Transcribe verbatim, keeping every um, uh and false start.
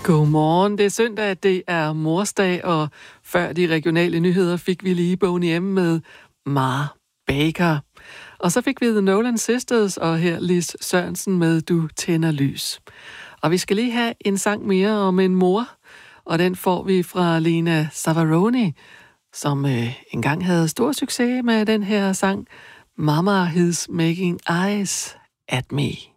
Godmorgen. Det er søndag, det er morsdag, og før de regionale nyheder fik vi lige Boney M med Mar Baker. Og så fik vi The Nolan Sisters og her Lis Sørensen med Du tænder lys. Og vi skal lige have en sang mere om en mor, og den får vi fra Lena Savaroni, som øh, engang havde stor succes med den her sang Mama Is Making Eyes at Me.